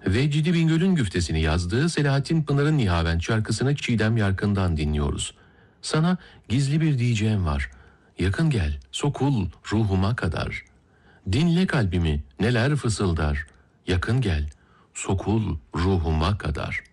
Vecdi Bingöl'ün güftesini yazdığı Selahattin Pınar'ın Nihavent şarkısını Çiğdem Yarkın'dan dinliyoruz. Sana gizli bir diyeceğim var. Yakın gel, sokul ruhuma kadar. Dinle kalbimi neler fısıldar. Yakın gel, sokul ruhuma kadar.''